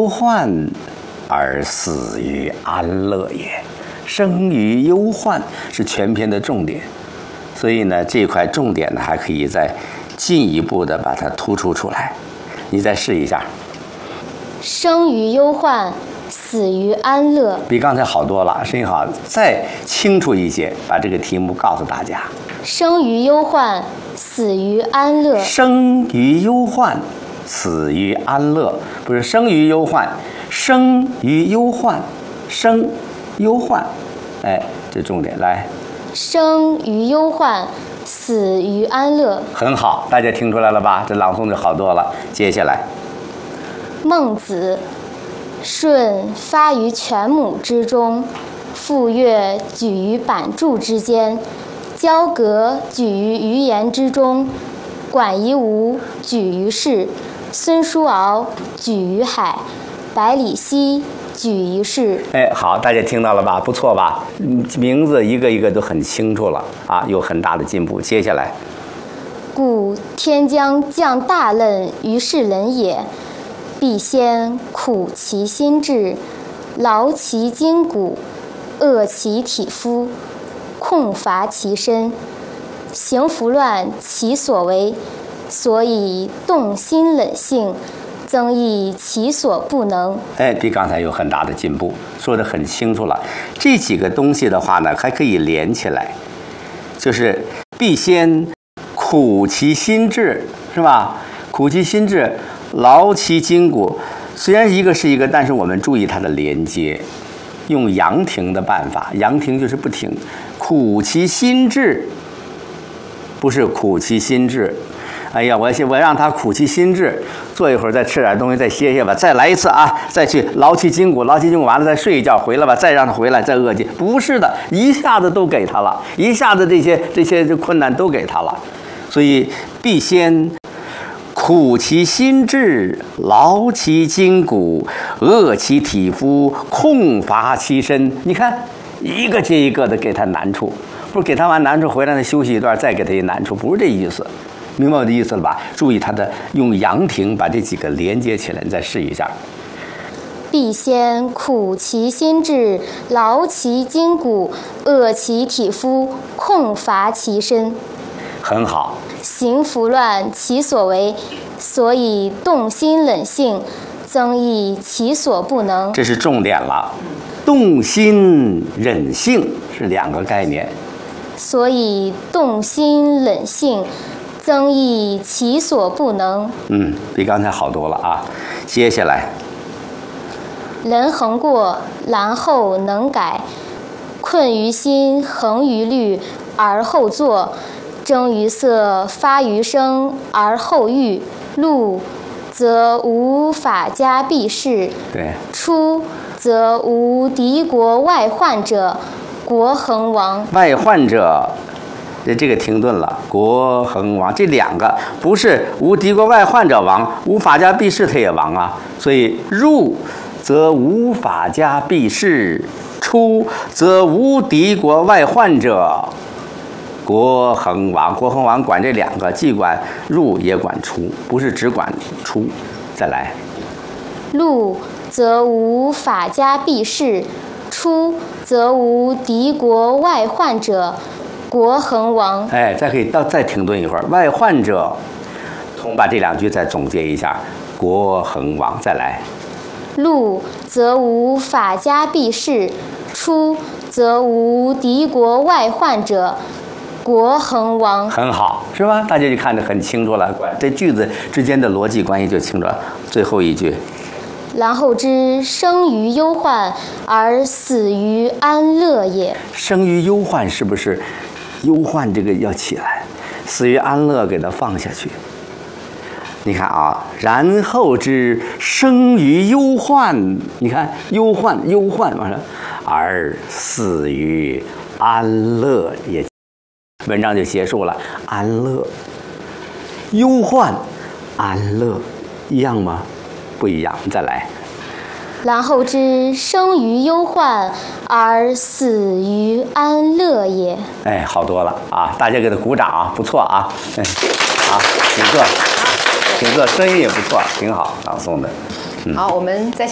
忧患而死于安乐也。生于忧患是全篇的重点，所以呢，这块重点呢还可以再进一步的把它突出出来。你再试一下。 生于忧患，死于安乐。 比刚才好多了，声音好，再清楚一些，把这个题目告诉大家。 生于忧患，死于安乐。 生于忧患，死于安乐，不是生于忧患，生于忧患，生忧患，哎，这重点来。 生于忧患，死于安乐。 很好，大家听出来了吧？这朗诵就好多了。接下来， 孟子，舜发于犬母之中，傅说举于板柱之间，交鬲举于鱼盐之中，管夷吾举于市，孙叔敖举于海，百里奚举于市。 哎，好，大家听到了吧？不错吧？名字一个一个都很清楚了啊，有很大的进步。接下来， 故天将降大任于世人也，必先苦其心志，劳其筋骨，饿其体肤，空乏其身，行拂乱其所为，所以动心忍性，增益其所不能。 哎，比刚才有很大的进步，说得很清楚了。这几个东西的话呢，还可以连起来，就是必先苦其心志，是吧？苦其心志，劳其筋骨。虽然一个是一个，但是我们注意它的连接，用阳停的办法，阳停就是不停。苦其心志，不是苦其心志。哎呀，我让他苦其心志，坐一会儿再吃点东西，再歇歇吧，再来一次啊，再去劳其筋骨，劳其筋骨完了再睡一觉，回来吧，再让他回来，再饿极。不是的，一下子都给他了，一下子这些困难都给他了，所以必先苦其心志，劳其筋骨，饿其体肤，空乏其身。你看，一个接一个的给他难处，不是给他完难处回来他休息一段，再给他一难处，不是这意思。明白我的意思了吧？注意它的用阳停把这几个连接起来，你再试一下。 必先苦其心志，劳其筋骨，饿其体肤，空乏其身。 很好。 行拂乱其所为，所以动心忍性，增益其所不能。 这是重点了。动心忍性是两个概念。 所以动心忍性，增益其所不能。 比刚才好多了啊。接下来， 人恒过，然后能改，困于心，恒于虑，而后作；征于色，发于声，而后喻。入则无法家必士， 对； 出则无敌国外患者，国恒亡。 外患者。这个停顿了，国恒亡，这两个不是无敌国外患者亡，无法家必士他也亡啊。所以入则无法家必士，出则无敌国外患者，国恒亡。国恒亡管这两个，既管入也管出，不是只管出。再来， 入则无法家必士，出则无敌国外患者，国恒亡。 哎，再停顿一会儿。外患者，同把这两句再总结一下。国恒亡，再来。 入则无法家必士，出则无敌国外患者，国恒亡。 很好，是吧？大家就看得很清楚了，这句子之间的逻辑关系就清楚了。最后一句， 然后知生于忧患而死于安乐也。 生于忧患，是不是忧患这个要起来，死于安乐给它放下去？你看啊，然后知生于忧患，你看忧患完了，而死于安乐也。文章就结束了。安乐、忧患、安乐一样吗？不一样。再来。 然后知生于忧患而死于安乐也。 哎，好多了啊！大家给他鼓掌啊，不错啊。好，请坐，请坐，声音也不错，挺好，朗诵的。 好，我们再